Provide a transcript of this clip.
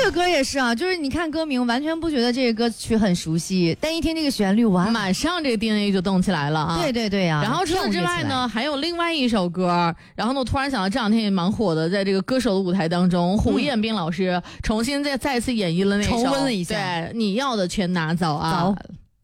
个歌也是啊，就是你看歌名完全不觉得这个歌曲很熟悉，但一听这个旋律，哇， 马上这个 DNA 就动起来了啊！ 对对对呀、 然后除此之外呢，还有另外一首歌，然后呢，我突然想到这两天也蛮火的，在这个歌手的舞台当中，胡彦斌老师重新再次演绎了那首， 重温了一下对，你要的全拿走啊！ 走。